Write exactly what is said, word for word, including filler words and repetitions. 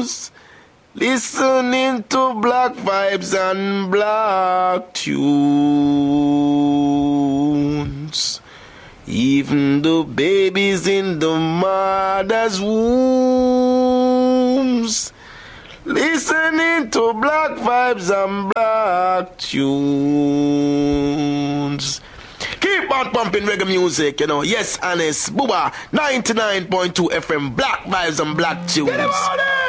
homes, listening to black vibes and black tunes. Even the babies in the mother's wombs, listening to black vibes and black tunes. Keep on pumping reggae music, you know. Yes, honest. Booba, ninety-nine point two F M, black vibes and black tunes.